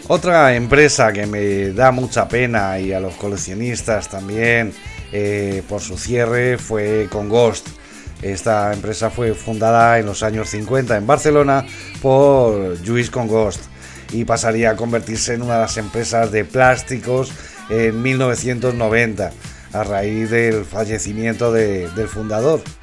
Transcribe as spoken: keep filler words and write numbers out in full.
Otra empresa que me da mucha pena y a los coleccionistas también eh, por su cierre fue Congost. Esta empresa fue fundada en los años cincuenta en Barcelona por Lluís Congost y pasaría a convertirse en una de las empresas de plásticos en mil novecientos noventa a raíz del fallecimiento de, del fundador.